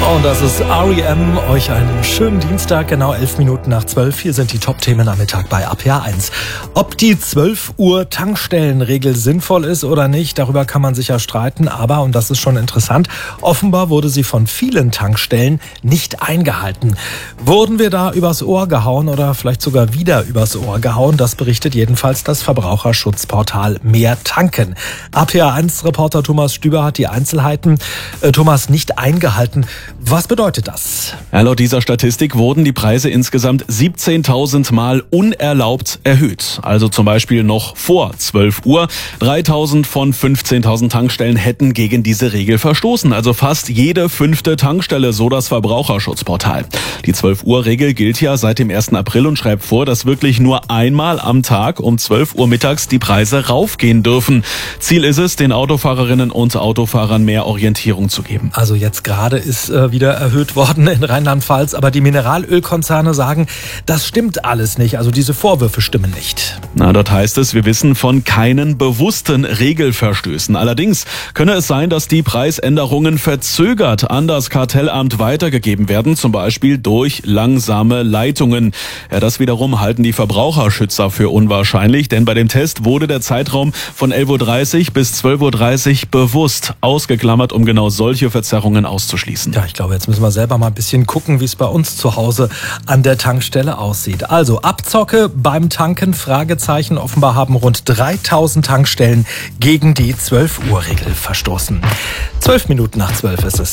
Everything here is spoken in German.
Und das ist R.E.M. Euch einen schönen Dienstag, genau 11 Minuten nach 12. Hier sind die Top-Themen am Mittag bei RPA1. Ob die 12 Uhr Tankstellenregel sinnvoll ist oder nicht, darüber kann man sich ja streiten. Aber, und das ist schon interessant, offenbar wurde sie von vielen Tankstellen nicht eingehalten. Wurden wir da übers Ohr gehauen oder vielleicht sogar wieder übers Ohr gehauen? Das berichtet jedenfalls das Verbraucherschutzportal Mehr Tanken. RPA1-Reporter Thomas Stüber hat die Einzelheiten. Thomas, nicht eingehalten. Was bedeutet das? Ja, laut dieser Statistik wurden die Preise insgesamt 17.000 Mal unerlaubt erhöht. Also zum Beispiel noch vor 12 Uhr. 3.000 von 15.000 Tankstellen hätten gegen diese Regel verstoßen. Also fast jede 5. Tankstelle, so das Verbraucherschutzportal. Die 12-Uhr-Regel gilt ja seit dem 1. April und schreibt vor, dass wirklich nur einmal am Tag um 12 Uhr mittags die Preise raufgehen dürfen. Ziel ist es, den Autofahrerinnen und Autofahrern mehr Orientierung zu geben. Also jetzt gerade ist wieder erhöht worden in Rheinland-Pfalz, aber die Mineralölkonzerne sagen, das stimmt alles nicht, also diese Vorwürfe stimmen nicht. Na, dort heißt es, wir wissen von keinen bewussten Regelverstößen. Allerdings könne es sein, dass die Preisänderungen verzögert an das Kartellamt weitergegeben werden, zum Beispiel durch langsame Leitungen. Ja, das wiederum halten die Verbraucherschützer für unwahrscheinlich, denn bei dem Test wurde der Zeitraum von 11.30 Uhr bis 12.30 Uhr bewusst ausgeklammert, um genau solche Verzerrungen auszuschließen. Ja, ich glaube, jetzt müssen wir selber mal ein bisschen gucken, wie es bei uns zu Hause an der Tankstelle aussieht. Also Abzocke beim Tanken, Fragezeichen. Offenbar haben rund 3.000 Tankstellen gegen die 12-Uhr-Regel verstoßen. 12 Minuten nach 12 ist es.